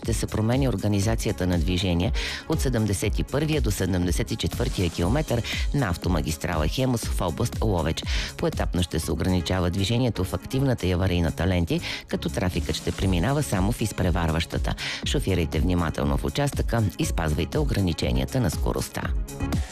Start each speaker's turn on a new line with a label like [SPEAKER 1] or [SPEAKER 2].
[SPEAKER 1] ще се промени организацията на движение от 71-я до 74-я километър на автомагистрала Хемус в област Ловеч. Поетапно ще се ограничава движението в активната и аварийната ленти, като трафикът ще преминава само в изпреварващата. Шофирайте внимателно в участъка и спазвайте ограниченията на скоростта.